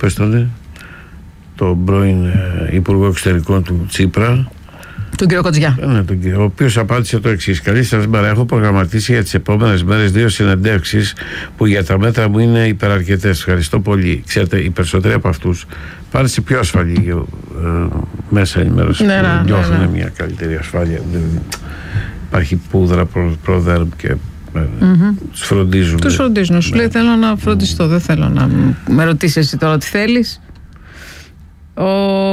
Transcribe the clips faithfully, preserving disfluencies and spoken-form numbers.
πες τον ναι, τον πρώην ε, Υπουργό Εξωτερικών του Τσίπρα, τον κύριο Κοτζιά. Ναι, τον κύριο, ο οποίος απάντησε το εξής: καλή σας μέρα. Έχω προγραμματίσει για τις επόμενες μέρες δύο συνεντεύξεις που για τα μέτρα μου είναι υπεραρκετές. Ευχαριστώ πολύ. Ξέρετε, οι περισσότεροι από αυτούς πάνε σε πιο ασφαλή ε, μέσα ενημέρωση. Ναι, ναι, νιώθουν ναι, ναι. μια καλύτερη ασφάλεια. Υπάρχει πούδρα, προ, προδέρμ και. Mm-hmm. Τους φροντίζουν. Τους φροντίζουν. Σου λέει θέλω να φροντιστώ. Mm. Δεν θέλω να με ρωτήσεις εσύ τώρα τι θέλεις. Ο,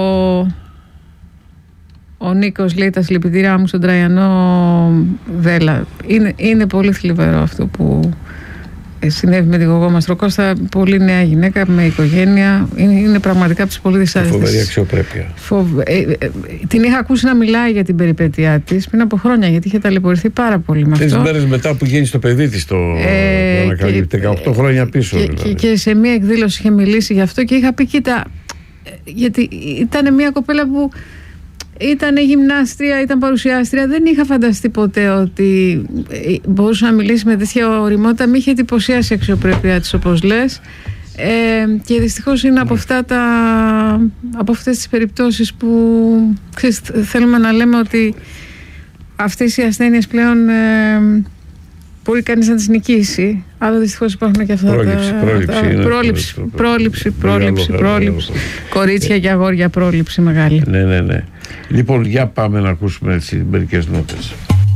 ο Νίκος λέει τα συλληπιτήριά μου στον Τραϊανό Βέλα. Είναι, είναι πολύ θλιβερό αυτό που συνέβη με την γογό Μαστροκώστα. Πολύ νέα γυναίκα με οικογένεια. Είναι, είναι πραγματικά από τις πολύ δυσάρεστες. Φοβερή αξιοπρέπεια. Φοβε... Ε, ε, την είχα ακούσει να μιλάει για την περιπέτειά της πριν από χρόνια, γιατί είχε ταλαιπωρηθεί πάρα πολύ με αυτό. Τις μέρες μετά που γίνει στο παιδί της το, ε, το ανακαλύπτει, δεκαοκτώ χρόνια πίσω. Και, δηλαδή. και, και σε μία εκδήλωση είχε μιλήσει γι' αυτό και είχα πει κοίτα, γιατί ήταν μια κοπέλα που ήταν γυμνάστρια, ήταν παρουσιάστρια. Δεν είχα φανταστεί ποτέ ότι μπορούσε να μιλήσει με τέτοια ωριμότητα. Μη είχε εντυπωσιάσει η αξιοπρέπειά της, όπως λες. Ε, και δυστυχώς είναι από, αυτά τα, από αυτές τις περιπτώσεις που ξέρεις, θέλουμε να λέμε ότι αυτές οι ασθένειες πλέον ε, μπορεί κανείς να τις νικήσει, αλλά δυστυχώς υπάρχουν και αυτά πρόληψη, τα, πρόληψη, τα είναι πρόληψη, πρόληψη, πρόληψη, πρόληψη, πρόληψη. Κορίτσια και αγόρια, πρόληψη μεγάλη. Ναι, ναι, ναι. Λοιπόν, για πάμε να ακούσουμε έτσι μερικές νότες.